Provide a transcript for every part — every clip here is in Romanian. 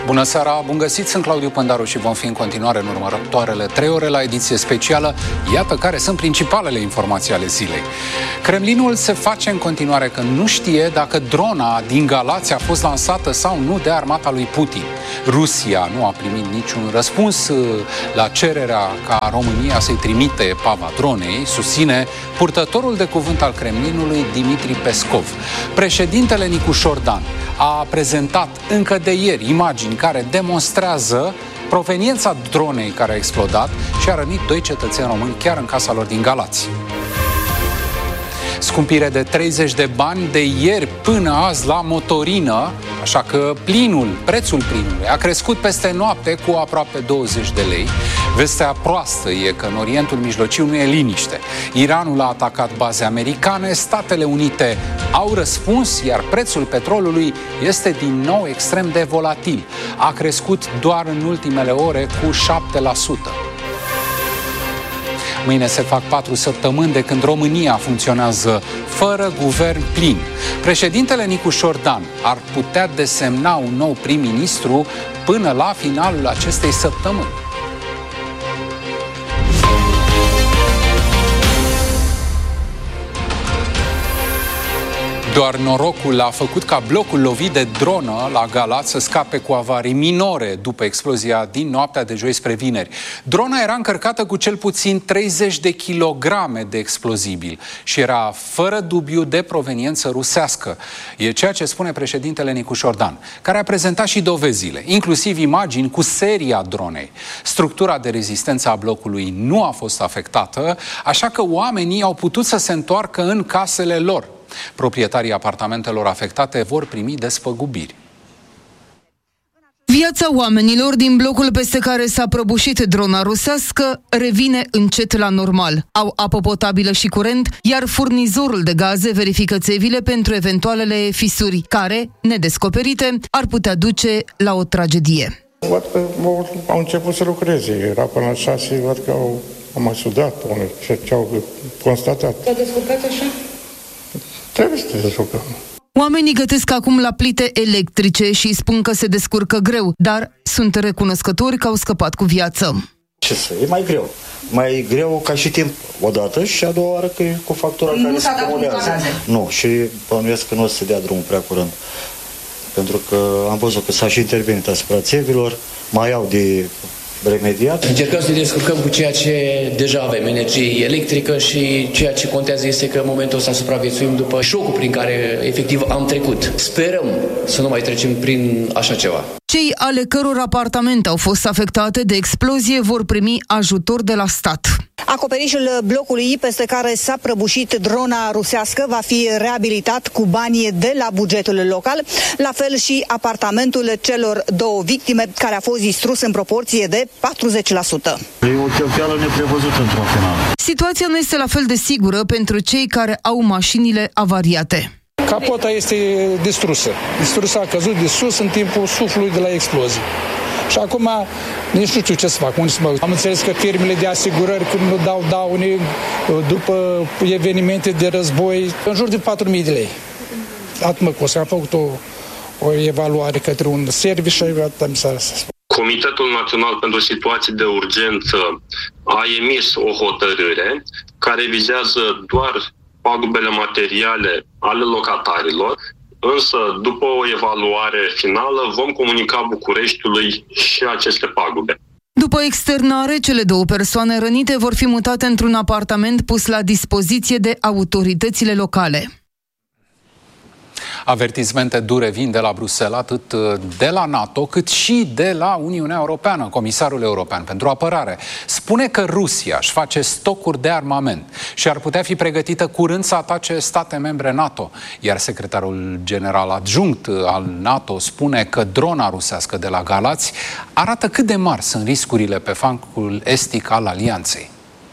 Bună seara, bun găsit, sunt Claudiu Pândaru și vom fi în continuare în următoarele 3 ore la ediție specială. Iată care sunt principalele informații ale zilei. Kremlinul se face în continuare că nu știe dacă drona din Galați a fost lansată sau nu de armata lui Putin. Rusia nu a primit niciun răspuns la cererea ca România să-i trimite epava dronei, susține purtătorul de cuvânt al Kremlinului Dimitri Peskov. Președintele Nicușor Dan a prezentat încă de ieri imagini care demonstrează proveniența dronei care a explodat și a rănit 2 cetățeni români chiar în casa lor din Galați. Scumpire de 30 de bani de ieri până azi la motorină, așa că prețul plinului a crescut peste noapte cu aproape 20 de lei. Vestea proastă e că în Orientul Mijlociu nu e liniște. Iranul a atacat baze americane, Statele Unite au răspuns, iar prețul petrolului este din nou extrem de volatil. A crescut doar în ultimele ore cu 7%. Mâine se fac 4 săptămâni de când România funcționează fără guvern plin. Președintele Nicușor Dan ar putea desemna un nou prim-ministru până la finalul acestei săptămâni. Doar norocul a făcut ca blocul lovit de dronă la Galați să scape cu avarii minore după explozia din noaptea de joi spre vineri. Drona era încărcată cu cel puțin 30 de kilograme de explozibil și era fără dubiu de proveniență rusească. E ceea ce spune președintele Nicușor Dan, care a prezentat și dovezile, inclusiv imagini cu seria dronei. Structura de rezistență a blocului nu a fost afectată, așa că oamenii au putut să se întoarcă în casele lor. Proprietarii apartamentelor afectate vor primi despăgubiri. Viața oamenilor din blocul peste care s-a prăbușit drona rusească revine încet la normal. Au apă potabilă și curent, iar furnizorul de gaze verifică țevile pentru eventualele fisuri, care, nedescoperite, ar putea duce la o tragedie. Văd că au început să lucreze. Era până la 6, văd că au mai sudat ce au constatat. S-a descurcat așa? Trebuie să te descurcăm. Oamenii gătesc acum la plite electrice și spun că se descurcă greu, dar sunt recunoscători că au scăpat cu viață. Ce să, e mai greu. Mai greu ca și timp odată și a doua oară că e cu factura care se acumulează. Nu, și bănuiesc că nu o să se dea drumul prea curând. Pentru că am văzut că s-a și intervenit asupra țevilor, mai au de remediat. Încercăm să ne descurcăm cu ceea ce deja avem, energie electrică, și ceea ce contează este că în momentul ăsta supraviețuim după șocul prin care efectiv am trecut. Sperăm să nu mai trecem prin așa ceva. Cei ale căror apartamente au fost afectate de explozie vor primi ajutor de la stat. Acoperișul blocului peste care s-a prăbușit drona rusească va fi reabilitat cu bani de la bugetul local, la fel și apartamentul celor 2 victime, care a fost distrus în proporție de 40%. E o cheltuială neprevăzută într-un final. Situația nu este la fel de sigură pentru cei care au mașinile avariate. Capota este distrusă. A căzut de sus în timpul suflului de la explozie. Și acum nici nu știu ce să fac, unde să mă... Am înțeles că firmele de asigurări, când nu dau daune după evenimente de război, în jur de 4.000 de lei. Atât mă costă. Am făcut o evaluare către un serviciu și atât mi s-a spus. Comitetul Național pentru Situații de Urgență a emis o hotărâre care vizează doar pagubele materiale ale locatarilor, însă după o evaluare finală vom comunica Bucureștiului și aceste pagube. După externare, cele 2 persoane rănite vor fi mutate într-un apartament pus la dispoziție de autoritățile locale. Avertismente dure vin de la Bruxelles, atât de la NATO, cât și de la Uniunea Europeană. Comisarul European pentru Apărare spune că Rusia își face stocuri de armament și ar putea fi pregătită curând să atace state membre NATO. Iar secretarul general adjunct al NATO spune că drona rusească de la Galați arată cât de mari sunt riscurile pe flancul estic al alianței.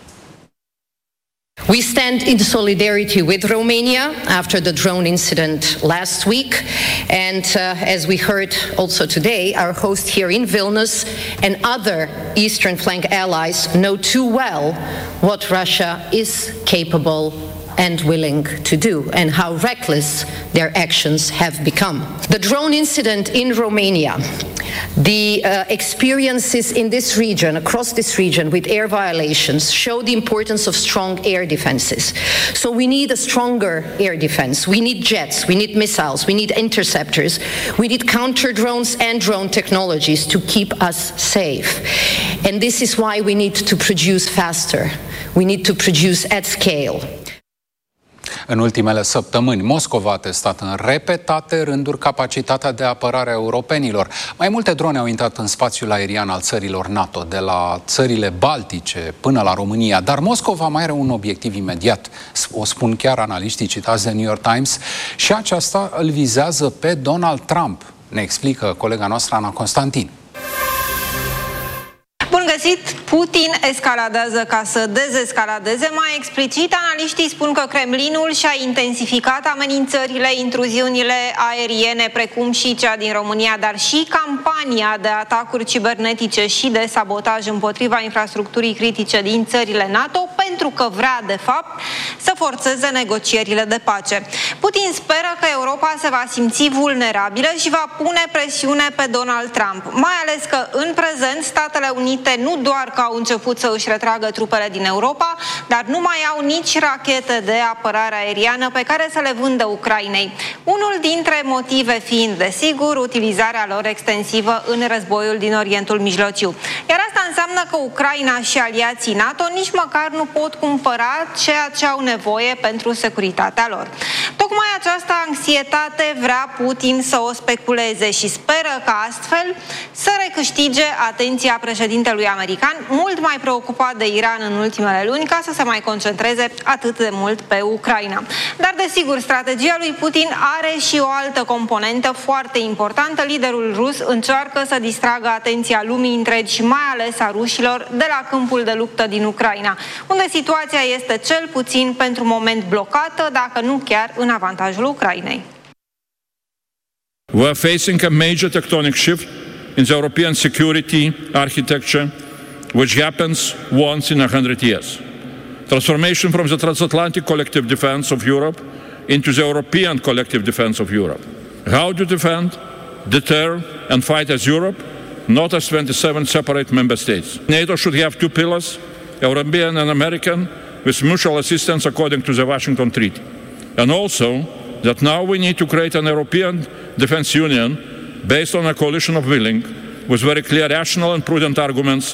We stand in solidarity with Romania after the drone incident last week, and as we heard also today, our host here in Vilnius and other Eastern flank allies know too well what Russia is capable and willing to do, and how reckless their actions have become. The drone incident in Romania, the experiences in this region, across this region with air violations show the importance of strong air defenses. So we need a stronger air defense. We need jets, we need missiles, we need interceptors, we need counter drones and drone technologies to keep us safe. And this is why we need to produce faster. We need to produce at scale. În ultimele săptămâni, Moscova a testat în repetate rânduri capacitatea de apărare a europenilor. Mai multe drone au intrat în spațiul aerian al țărilor NATO, de la țările Baltice până la România. Dar Moscova mai are un obiectiv imediat, o spun chiar analiștii citați de New York Times, și aceasta îl vizează pe Donald Trump. Ne explică colega noastră Ana Constantin. Bun găsit! Putin escaladează ca să dezescaladeze. Mai explicit, analiștii spun că Kremlinul și-a intensificat amenințările, intruziunile aeriene, precum și cea din România, dar și campania de atacuri cibernetice și de sabotaj împotriva infrastructurii critice din țările NATO, pentru că vrea, de fapt, să forțeze negocierile de pace. Putin speră că Europa se va simți vulnerabilă și va pune presiune pe Donald Trump, mai ales că în prezent Statele Unite nu doar că au început să își retragă trupele din Europa, dar nu mai au nici rachete de apărare aeriană pe care să le vândă Ucrainei. Unul dintre motive fiind, desigur, utilizarea lor extensivă în războiul din Orientul Mijlociu. Iar asta înseamnă că Ucraina și aliații NATO nici măcar nu pot cumpăra ceea ce au nevoie pentru securitatea lor. Tocmai această anxietate vrea Putin să o speculeze și speră că astfel să recâștige atenția președintelui american, mult mai preocupat de Iran în ultimele luni, ca să se mai concentreze atât de mult pe Ucraina. Dar, desigur, strategia lui Putin are și o altă componentă foarte importantă. Liderul rus încearcă să distragă atenția lumii întregi și mai ales a rușilor de la câmpul de luptă din Ucraina, unde situația este cel puțin pentru moment blocată, dacă nu chiar în avantajul Ucrainei. We are facing a major tectonic shift in the European security architecture, which happens once in 100 years. Transformation from the transatlantic collective defense of Europe into the European collective defense of Europe. How to defend, deter and fight as Europe, not as 27 separate member states. NATO should have two pillars, European and American, with mutual assistance according to the Washington Treaty. And also that now we need to create an European defense union based on a coalition of willing, with very clear, rational and prudent arguments.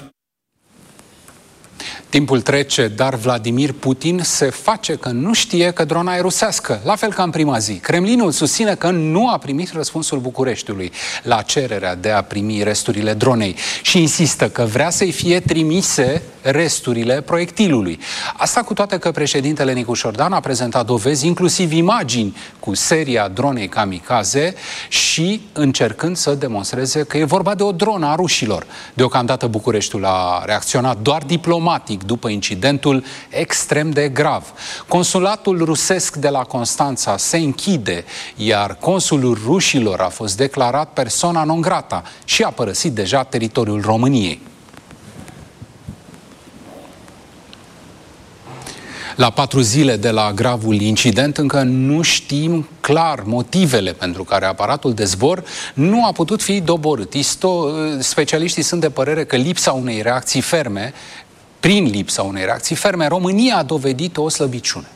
Timpul trece, dar Vladimir Putin se face că nu știe că drona e rusească. La fel ca în prima zi. Kremlinul susține că nu a primit răspunsul Bucureștiului la cererea de a primi resturile dronei și insistă că vrea să-i fie trimise resturile proiectilului. Asta cu toate că președintele Nicu Șordan a prezentat dovezi, inclusiv imagini cu seria dronei kamikaze și încercând să demonstreze că e vorba de o dronă a rușilor. Deocamdată Bucureștiul a reacționat doar diplomatic după incidentul extrem de grav. Consulatul rusesc de la Constanța se închide, iar consulul rușilor a fost declarat persona non grata și a părăsit deja teritoriul României. La 4 zile de la gravul incident, încă nu știm clar motivele pentru care aparatul de zbor nu a putut fi doborât. Specialiștii sunt de părere că prin lipsa unei reacții ferme, România a dovedit o slăbiciune.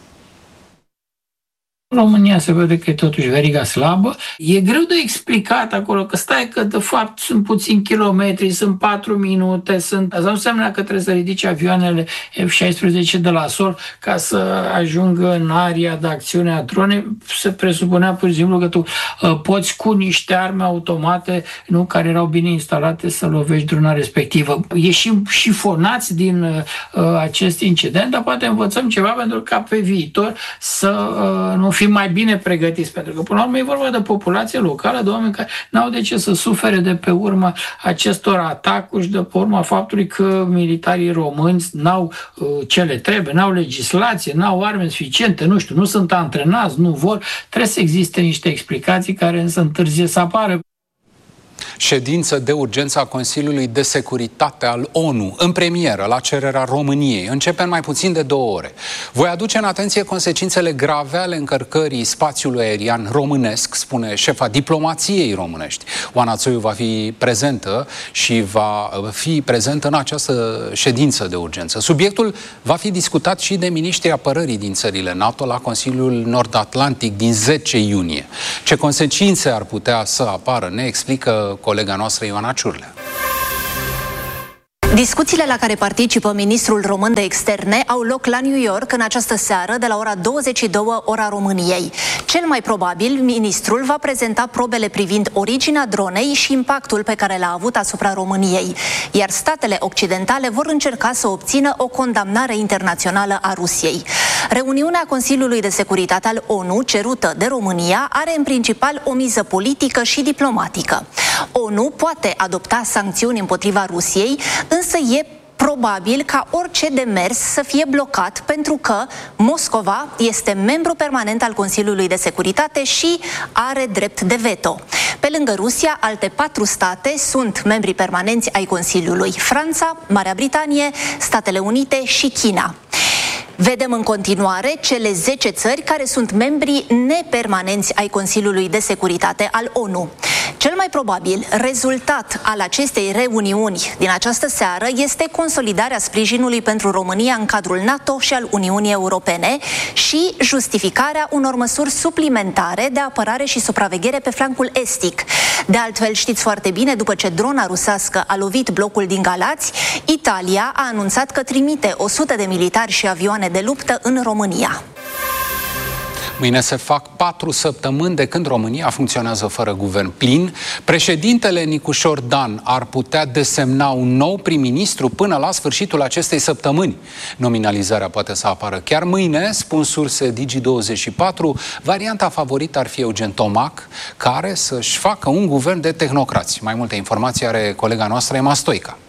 România se vede că e totuși veriga slabă. E greu de explicat acolo, că stai că de fapt sunt puțini kilometri, sunt 4 minute, asta nu înseamnă că trebuie să ridici avioanele F-16 de la sol ca să ajungă în area de acțiune a dronei. Se presupunea pur și simplu că tu poți cu niște arme automate, nu, care erau bine instalate, să lovești drona respectivă. Ieșim șifonați din acest incident, dar poate învățăm ceva pentru ca pe viitor să nu fim mai bine pregătiți, pentru că până la urmă e vorba de populație locală, de oameni care n-au de ce să sufere de pe urma acestor atacuri și de pe urma faptului că militarii români n-au ce le trebuie, n-au legislație, n-au arme suficiente, nu sunt antrenați, nu vor. Trebuie să existe niște explicații care însă întârzie să apară. Ședință de urgență a Consiliului de Securitate al ONU, în premieră, la cererea României. Începe în mai puțin de 2 ore. Voi aduce în atenție consecințele grave ale încărcării spațiului aerian românesc, spune șefa diplomației românești. Oana Țoiu va fi prezentă și va fi prezentă în această ședință de urgență. Subiectul va fi discutat și de miniștrii apărării din țările NATO la Consiliul Nord-Atlantic din 10 iunie. Ce consecințe ar putea să apară, ne explică colega noastră Ioana Ciurlea. Discuțiile la care participă ministrul român de externe au loc la New York în această seară de la ora 22, ora României. Cel mai probabil, ministrul va prezenta probele privind originea dronei și impactul pe care l-a avut asupra României, iar statele occidentale vor încerca să obțină o condamnare internațională a Rusiei. Reuniunea Consiliului de Securitate al ONU, cerută de România, are în principal o miză politică și diplomatică. ONU poate adopta sancțiuni împotriva Rusiei, însă e probabil ca orice demers să fie blocat pentru că Moscova este membru permanent al Consiliului de Securitate și are drept de veto. Pe lângă Rusia, alte 4 state sunt membri permanenți ai Consiliului: Franța, Marea Britanie, Statele Unite și China. Vedem în continuare cele 10 țări care sunt membri nepermanenți ai Consiliului de Securitate al ONU. Cel mai probabil rezultat al acestei reuniuni din această seară este consolidarea sprijinului pentru România în cadrul NATO și al Uniunii Europene și justificarea unor măsuri suplimentare de apărare și supraveghere pe flancul estic. De altfel, știți foarte bine, după ce drona rusească a lovit blocul din Galați, Italia a anunțat că trimite 100 de militari și avioane de luptă în România. Mâine se fac 4 săptămâni de când România funcționează fără guvern plin. Președintele Nicușor Dan ar putea desemna un nou prim-ministru până la sfârșitul acestei săptămâni. Nominalizarea poate să apară chiar mâine, spun surse Digi24. Varianta favorită ar fi Eugen Tomac, care să-și facă un guvern de tehnocrați. Mai multe informații are colega noastră Emma Stoica.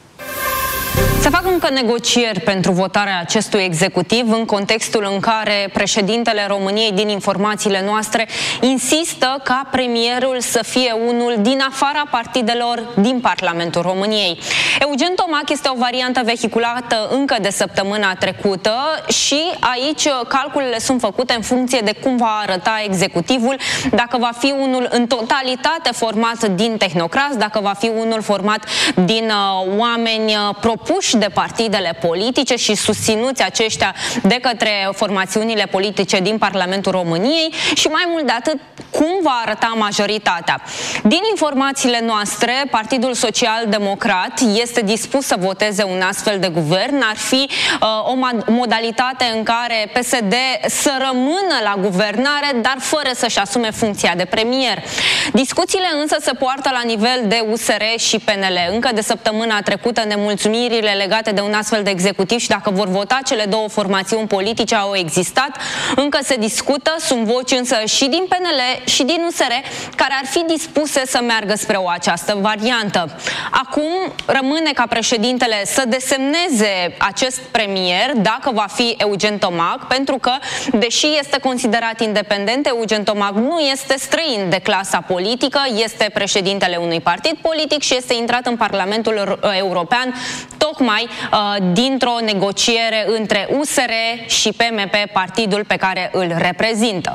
Se fac încă negocieri pentru votarea acestui executiv în contextul în care președintele României, din informațiile noastre, insistă ca premierul să fie unul din afara partidelor din Parlamentul României. Eugen Tomac este o variantă vehiculată încă de săptămâna trecută și aici calculele sunt făcute în funcție de cum va arăta executivul, dacă va fi unul în totalitate format din tehnocrați, dacă va fi unul format din oameni propuși de partidele politice și susținuți aceștia de către formațiunile politice din Parlamentul României și mai mult de atât, cum va arăta majoritatea. Din informațiile noastre, Partidul Social-Democrat este dispus să voteze un astfel de guvern. Ar fi o modalitate în care PSD să rămână la guvernare, dar fără să-și asume funcția de premier. Discuțiile însă se poartă la nivel de USR și PNL. Încă de săptămâna trecută, nemulțumirile legate de un astfel de executiv și dacă vor vota cele 2 formațiuni politice au existat. Încă se discută, sunt voci însă și din PNL și din USR care ar fi dispuse să meargă spre această variantă. Acum rămâne ca președintele să desemneze acest premier, dacă va fi Eugen Tomac, pentru că, deși este considerat independent, Eugen Tomac nu este străin de clasa politică, este președintele unui partid politic și este intrat în Parlamentul European tocmai dintr-o negociere între USR și PMP, partidul pe care îl reprezintă.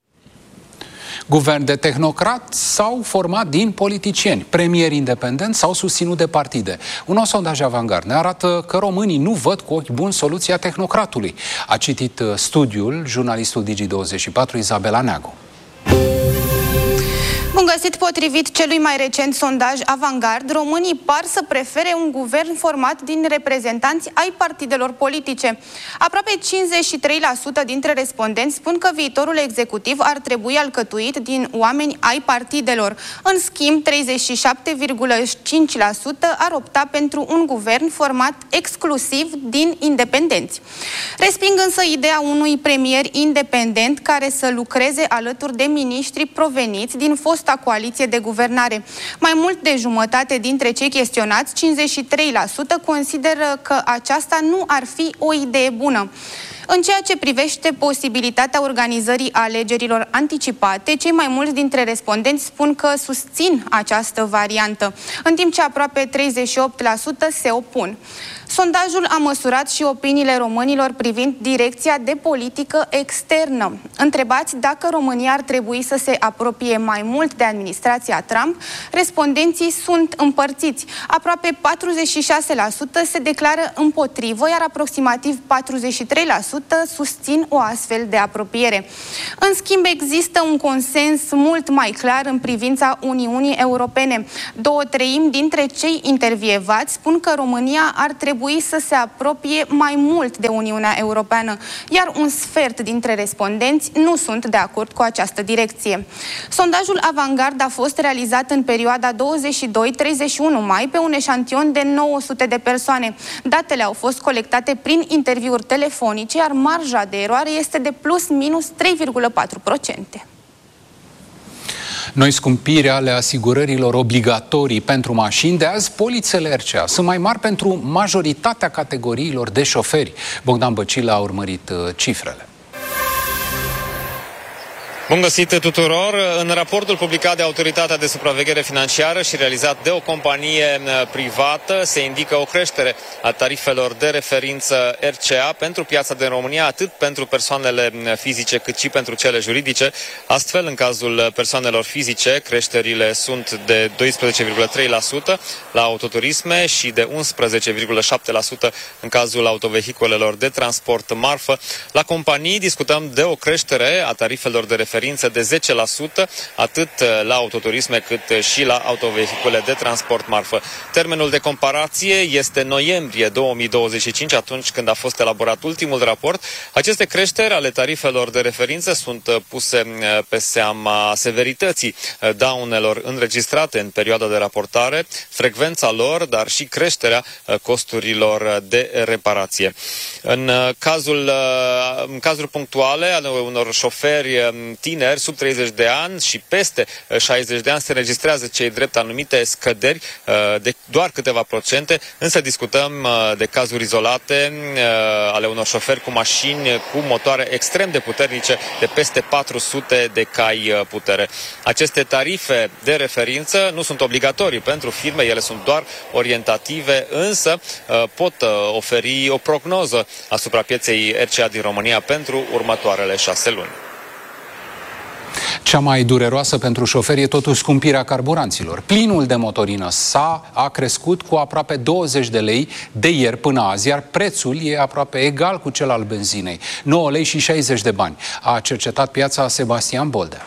Guvern de tehnocrați sau format din politicieni, premieri independenți sau susținut de partide. Un nou sondaj Avangard ne arată că românii nu văd cu ochi buni soluția tehnocratului. A citit studiul jurnalistul Digi24 Izabela Neagu. Bun găsit! Potrivit celui mai recent sondaj Avangard, românii par să prefere un guvern format din reprezentanți ai partidelor politice. Aproape 53% dintre respondenți spun că viitorul executiv ar trebui alcătuit din oameni ai partidelor. În schimb, 37,5% ar opta pentru un guvern format exclusiv din independenți. Resping însă ideea unui premier independent care să lucreze alături de miniștri proveniți din fosta coaliție de guvernare. Mai mult de jumătate dintre cei chestionați, 53%, consideră că aceasta nu ar fi o idee bună. În ceea ce privește posibilitatea organizării alegerilor anticipate, cei mai mulți dintre respondenți spun că susțin această variantă, în timp ce aproape 38% se opun. Sondajul a măsurat și opiniile românilor privind direcția de politică externă. Întrebați dacă România ar trebui să se apropie mai mult de administrația Trump, respondenții sunt împărțiți. Aproape 46% se declară împotrivă, iar aproximativ 43% susțin o astfel de apropiere. În schimb, există un consens mult mai clar în privința Uniunii Europene. 2/3 dintre cei intervievați spun că România ar trebui să se apropie mai mult de Uniunea Europeană, iar un sfert dintre respondenți nu sunt de acord cu această direcție. Sondajul Avangard a fost realizat în perioada 22-31 mai pe un eșantion de 900 de persoane. Datele au fost colectate prin interviuri telefonice, iar marja de eroare este de plus-minus 3,4%. Noi scumpiri ale asigurărilor obligatorii pentru mașini, de azi polițele RCA sunt mai mari pentru majoritatea categoriilor de șoferi. Bogdan Băcilă a urmărit cifrele. Bun găsit tuturor! În raportul publicat de Autoritatea de Supraveghere Financiară și realizat de o companie privată se indică o creștere a tarifelor de referință RCA pentru piața din România, atât pentru persoanele fizice cât și pentru cele juridice. Astfel, în cazul persoanelor fizice, creșterile sunt de 12,3% la autoturisme și de 11,7% în cazul autovehiculelor de transport marfă. La companii discutăm de o creștere a tarifelor de referință de 10%, atât la autoturisme cât și la autovehicule de transport marfă. Termenul de comparație este noiembrie 2025, atunci când a fost elaborat ultimul raport. Aceste creșteri ale tarifelor de referință sunt puse pe seama severității daunelor înregistrate în perioada de raportare, frecvența lor, dar și creșterea costurilor de reparație. În cazuri punctuale ale unor șoferi tineri sub 30 de ani și peste 60 de ani se înregistrează cei drept anumite scăderi de doar câteva procente, însă discutăm de cazuri izolate ale unor șoferi cu mașini cu motoare extrem de puternice, de peste 400 de cai putere. Aceste tarife de referință nu sunt obligatorii pentru firme, ele sunt doar orientative, însă pot oferi o prognoză asupra pieței RCA din România pentru următoarele 6 luni. Cea mai dureroasă pentru șoferi e totuși scumpirea carburanților. Plinul de motorină a crescut cu aproape 20 de lei de ieri până azi, iar prețul e aproape egal cu cel al benzinei, 9 lei și 60 de bani. A cercetat piața Sebastian Boldea.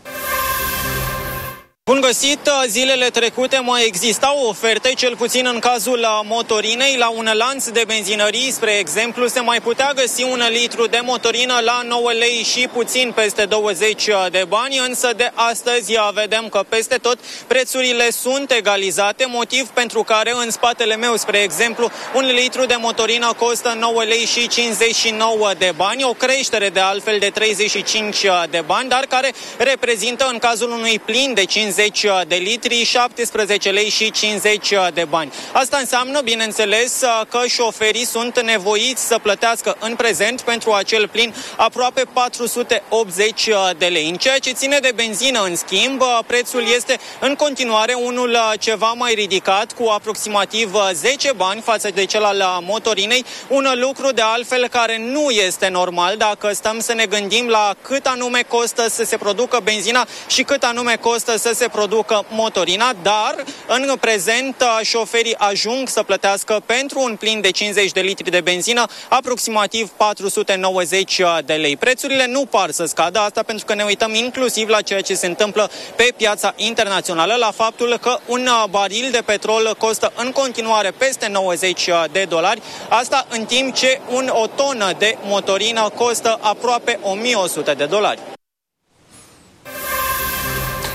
Bun găsit! Zilele trecute mai existau oferte, cel puțin în cazul motorinei. La un lanț de benzinării, spre exemplu, se mai putea găsi un litru de motorină la 9 lei și puțin peste 20 de bani, însă de astăzi vedem că peste tot prețurile sunt egalizate, motiv pentru care în spatele meu, spre exemplu, un litru de motorină costă 9 lei și 59 de bani, o creștere de altfel de 35 de bani, dar care reprezintă în cazul unui plin de 50 de litri, 17 lei și 50 de bani. Asta înseamnă, bineînțeles, că șoferii sunt nevoiți să plătească în prezent pentru acel plin aproape 480 de lei. În ceea ce ține de benzină, în schimb, prețul este în continuare unul ceva mai ridicat, cu aproximativ 10 bani față de cel al motorinei, un lucru de altfel care nu este normal dacă stăm să ne gândim la cât anume costă să se producă benzina și cât anume costă să se producă motorina, dar în prezent șoferii ajung să plătească pentru un plin de 50 de litri de benzină aproximativ 490 de lei. Prețurile nu par să scadă, asta pentru că ne uităm inclusiv la ceea ce se întâmplă pe piața internațională, la faptul că un baril de petrol costă în continuare peste 90 de dolari, asta în timp ce o tonă de motorină costă aproape 1100 de dolari.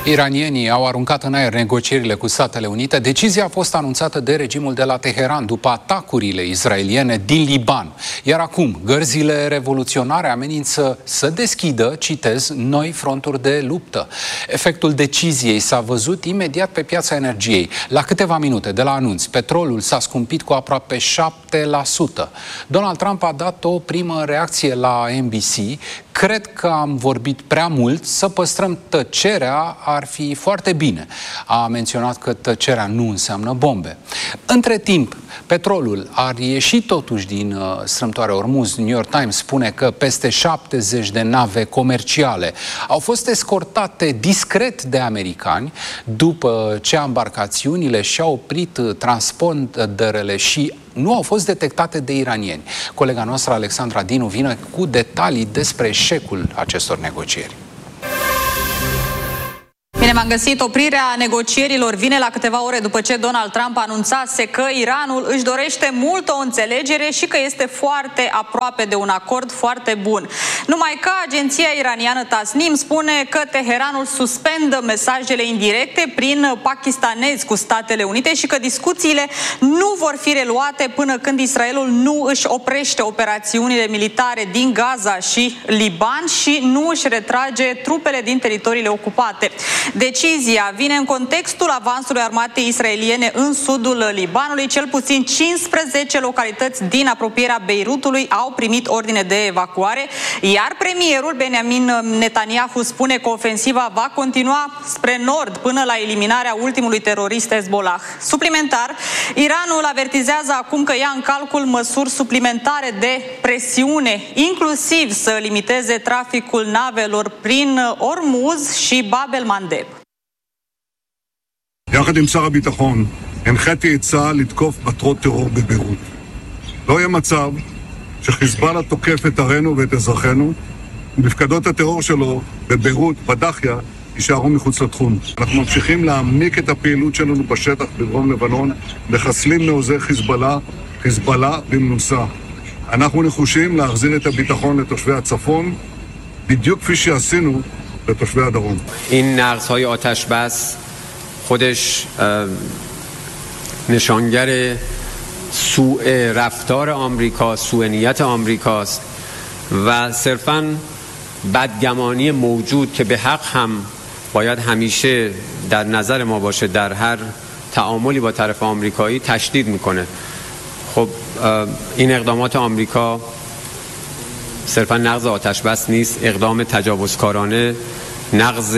Iranienii au aruncat în aer negocierile cu Statele Unite. Decizia a fost anunțată de regimul de la Teheran după atacurile israeliene din Liban. Iar acum, gărzile revoluționare amenință să deschidă, citez, noi fronturi de luptă. Efectul deciziei s-a văzut imediat pe piața energiei. La câteva minute de la anunț, petrolul s-a scumpit cu aproape 7%. Donald Trump a dat o primă reacție la NBC. Cred că am vorbit prea mult, să păstrăm tăcerea ar fi foarte bine. A menționat că tăcerea nu înseamnă bombe. Între timp, petrolul ar ieși totuși din strâmtoarea Ormuz. New York Times spune că peste 70 de nave comerciale au fost escortate discret de americani după ce embarcațiunile și-au oprit transponderele și nu au fost detectate de iranieni. Colega noastră, Alexandra Dinu, vine cu detalii despre eșecul acestor negocieri. Bine, m-am găsit. Oprirea negocierilor vine la câteva ore după ce Donald Trump anunțase că Iranul își dorește mult o înțelegere și că este foarte aproape de un acord foarte bun. Numai că agenția iraniană Tasnim spune că Teheranul suspendă mesajele indirecte prin pakistanezi cu Statele Unite și că discuțiile nu vor fi reluate până când Israelul nu își oprește operațiunile militare din Gaza și Liban și nu își retrage trupele din teritoriile ocupate. Decizia vine în contextul avansului armatei israeliene în sudul Libanului. Cel puțin 15 localități din apropierea Beirutului au primit ordine de evacuare, iar premierul Benjamin Netanyahu spune că ofensiva va continua spre nord până la eliminarea ultimului terorist Hezbollah. Suplimentar, Iranul avertizează acum că ia în calcul măsuri suplimentare de presiune, inclusiv să limiteze traficul navelor prin Ormuz și Bab el-Mandeb. יחד עם שר הביטחון, הנחיתי את צה"ל לתקוף מטרות טרור בביירות. לא יהיה מצב שחיזבאללה תוקף את ערינו ואת אזרחינו, ומפקדות הטרור שלו בביירות, בדחיה, יישארו מחוץ לתחום. אנחנו ממשיכים להעמיק את הפעילות שלנו בשטח בדרום לבנון, מחסלים מעוזי חיזבאללה במנוסה. אנחנו נחושים להחזיר את הביטחון לתושבי הצפון, בדיוק כפי שעשינו לתושבי הדרום. این نقض‌های آتش بس خودش نشانگر سوء رفتار آمریکا، سوء نیت آمریکاست و صرفاً بدگمانی موجود که به حق هم باید همیشه در نظر ما باشه در هر تعاملی با طرف آمریکایی تشدید میکنه. خب این اقدامات آمریکا صرفاً نقض آتش بس نیست، اقدام تجاوزکارانه، نقض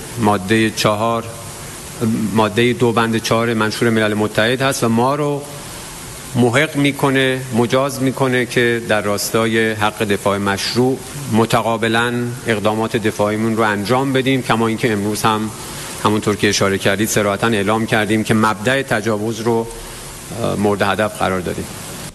ماده 2 بند 4 منشور ملل متحد هست و ما رو محق میکنه، مجاز میکنه که در راستای حق دفاع مشروع متقابلا اقدامات دفاعیمون رو انجام بدیم، کما اینکه امروز هم همونطور که اشاره کردید صراحتاً اعلام کردیم که مبدأ تجاوز رو مورد هدف قرار دادیم.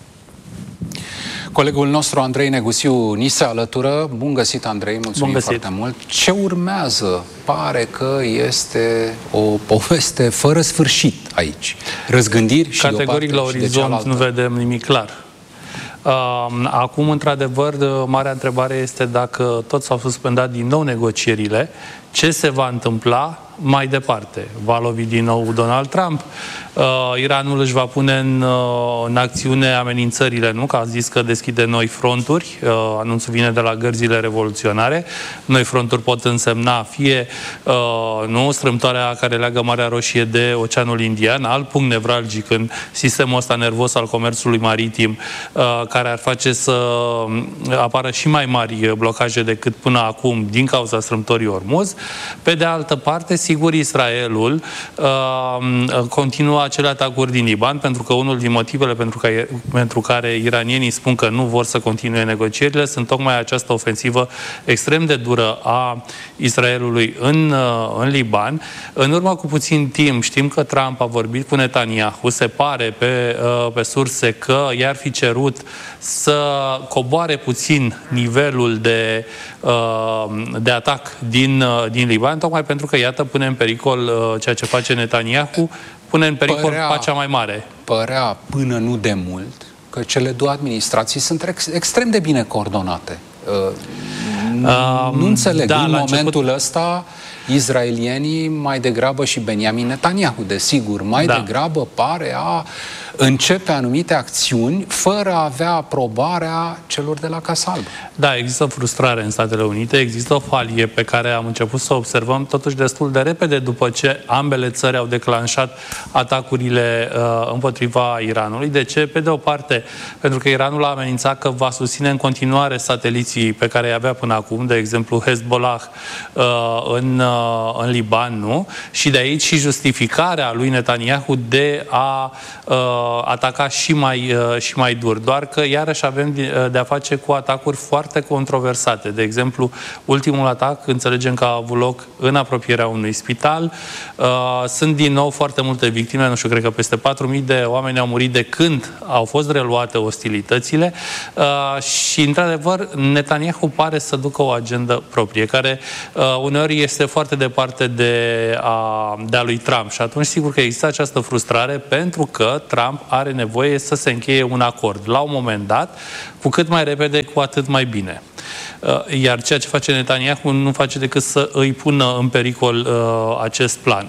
Colegul nostru, Andrei Negusiu, ni se alătură. Bun găsit, Andrei, mulțumim foarte mult. Ce urmează? Pare că este o poveste fără sfârșit aici. Răzgândiri și categoric la orizont nu vedem nimic clar. Acum, într-adevăr, marea întrebare este dacă tot s-au suspendat din nou negocierile, ce se va întâmpla mai departe? Va lovi din nou Donald Trump? Iranul își va pune în acțiune amenințările, nu? Că a zis că deschide noi fronturi. Anunțul vine de la gărzile revoluționare. Noi fronturi pot însemna fie strâmtoarea care leagă Marea Roșie de Oceanul Indian, alt punct nevralgic în sistemul ăsta nervos al comerțului maritim, care ar face să apară și mai mari blocaje decât până acum din cauza strâmtorii Ormuz. Pe de altă parte, sigur, Israelul continuă acele atacuri din Liban, pentru că unul din motivele pentru care iranienii spun că nu vor să continue negocierile sunt tocmai această ofensivă extrem de dură a Israelului în Liban. În urmă cu puțin timp știm că Trump a vorbit cu Netanyahu, se pare pe surse că i-ar fi cerut să coboare puțin nivelul de atac din Liban, tocmai pentru că, iată, pune în pericol ceea ce face Netanyahu, pune în pericol pacea mai mare. Părea până nu de mult că cele două administrații sunt extrem de bine coordonate. Nu înțeleg în momentul ăsta Izraelienii mai degrabă și Benjamin Netanyahu, desigur, mai degrabă pare a începe anumite acțiuni fără a avea aprobarea celor de la Casa Albă. Da, există frustrare în Statele Unite, există o falie pe care am început să o observăm totuși destul de repede după ce ambele țări au declanșat atacurile împotriva Iranului. De ce? Pe de o parte, pentru că Iranul a amenințat că va susține în continuare sateliții pe care îi avea până acum, de exemplu Hezbollah în Liban, nu? Și de aici și justificarea lui Netanyahu de a ataca și mai dur. Doar că iarăși avem de a face cu atacuri foarte controversate. De exemplu, ultimul atac, înțelegem că a avut loc în apropierea unui spital. Sunt din nou foarte multe victime, nu știu, cred că peste 4.000 de oameni au murit de când au fost reluate ostilitățile și, într-adevăr, Netanyahu pare să ducă o agendă proprie, care uneori este foarte departe de a lui Trump. Și atunci, sigur că există această frustrare pentru că Trump are nevoie să se încheie un acord. La un moment dat, cu cât mai repede, cu atât mai bine. Iar ceea ce face Netanyahu nu face decât să îi pună în pericol acest plan.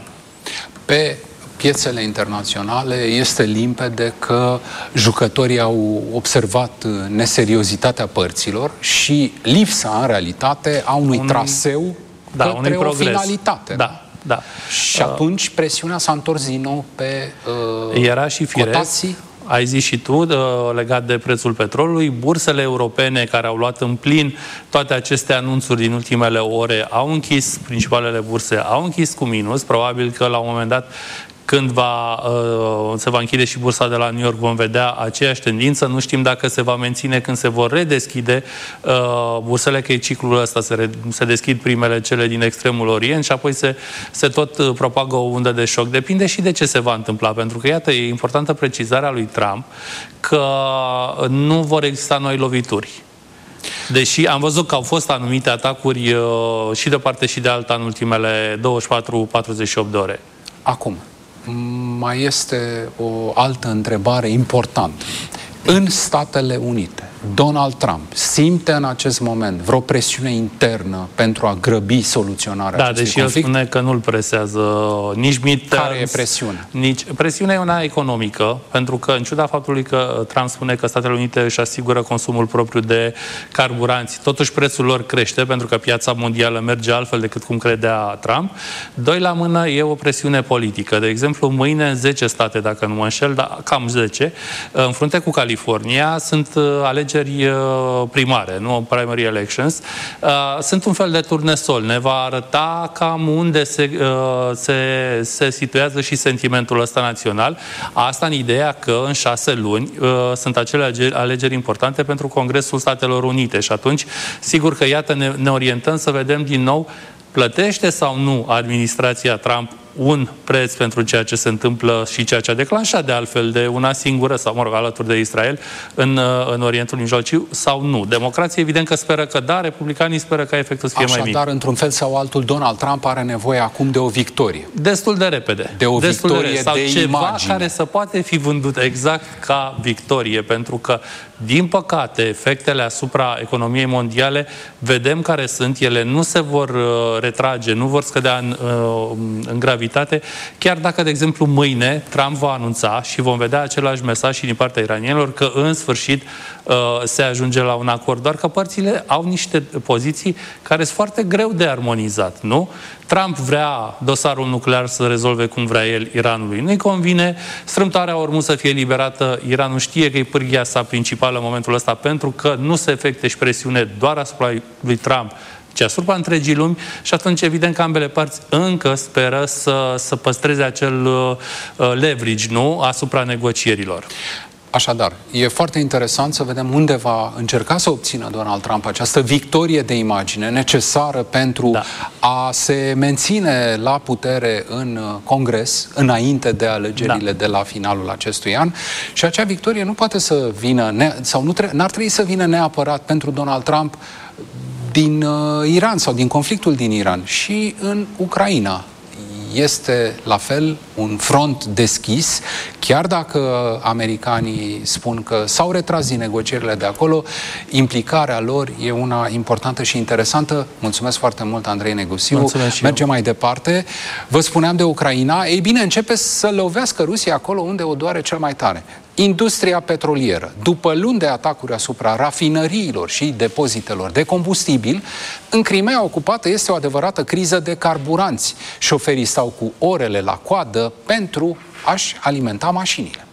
Pe piețele internaționale este limpede că jucătorii au observat neseriozitatea părților și lipsa, în realitate, a unui traseu către o finalitate. Da. Și atunci presiunea s-a întors din nou pe era și firesc. Ai zis și tu, legat de prețul petrolului, bursele europene care au luat în plin toate aceste anunțuri din ultimele ore au închis, principalele burse au închis cu minus, probabil că la un moment dat când se va închide și bursa de la New York, vom vedea aceeași tendință. Nu știm dacă se va menține când se vor redeschide bursele, că e ciclul ăsta, se deschid primele cele din extremul Orient și apoi se tot propagă o undă de șoc. Depinde și de ce se va întâmpla, pentru că, iată, e importantă precizarea lui Trump că nu vor exista noi lovituri. Deși am văzut că au fost anumite atacuri și de parte și de alta în ultimele 24-48 de ore. Acum, mai este o altă întrebare importantă. În Statele Unite, Donald Trump simte în acest moment vreo presiune internă pentru a grăbi soluționarea acestui conflict? conflict? El spune că nu-l presează nici midterms. Care e presiunea? Presiunea e una economică, pentru că, în ciuda faptului că Trump spune că Statele Unite își asigură consumul propriu de carburanți, totuși prețul lor crește, pentru că piața mondială merge altfel decât cum credea Trump. Doi la mână e o presiune politică. De exemplu, mâine în 10 state, dacă nu mă înșel, dar cam 10, în frunte cu California, sunt alegeri primare, nu primary elections. Sunt un fel de turnesol. Ne va arăta cam unde se situează și sentimentul ăsta național. Asta în ideea că în 6 luni sunt acele alegeri importante pentru Congresul Statelor Unite și atunci, sigur că, iată, ne orientăm să vedem din nou plătește sau nu administrația Trump un preț pentru ceea ce se întâmplă și ceea ce a declanșat de altfel de una singură, sau mă rog, alături de Israel, în Orientul Mijlociu, sau nu. Democrații evident că speră că da, republicanii speră ca efectul să fie mai mic. Așadar, într-un fel sau altul, Donald Trump are nevoie acum de o victorie. Destul de repede. De o victorie sau de ceva imagine. care să poate fi vândut exact ca victorie, pentru că, din păcate, efectele asupra economiei mondiale, vedem care sunt, ele nu se vor retrage, nu vor scădea în gravitate, chiar dacă, de exemplu, mâine Trump va anunța și vom vedea același mesaj și din partea iranienilor că, în sfârșit, se ajunge la un acord. Doar că părțile au niște poziții care sunt foarte greu de armonizat, nu? Trump vrea dosarul nuclear să rezolve cum vrea el Iranului. Nu-i convine, strâmtoarea Ormuz să fie eliberată, Iranul știe că e pârghia sa principală în momentul ăsta, pentru că nu se efecte și presiune doar asupra lui Trump, ci asupra întregii lumi, și atunci evident că ambele părți încă speră să păstreze acel leverage, nu, asupra negocierilor. Așadar, e foarte interesant să vedem unde va încerca să obțină Donald Trump această victorie de imagine necesară pentru a se menține la putere în Congres înainte de alegerile de la finalul acestui an. Și acea victorie nu poate să vină, sau n-ar trebui să vină neapărat pentru Donald Trump din Iran sau din conflictul din Iran, și în Ucraina. este la fel un front deschis, chiar dacă americanii spun că s-au retras din negocierile de acolo, implicarea lor e una importantă și interesantă. Mulțumesc foarte mult, Andrei Negusiu. Mergem mai departe. Vă spuneam de Ucraina. Ei bine, începe să lovească Rusia acolo unde o doare cel mai tare. Industria petrolieră. După luni de atacuri asupra rafinăriilor și depozitelor de combustibil, în Crimea ocupată este o adevărată criză de carburanți. Șoferii stau cu orele la coadă pentru a-și alimenta mașinile.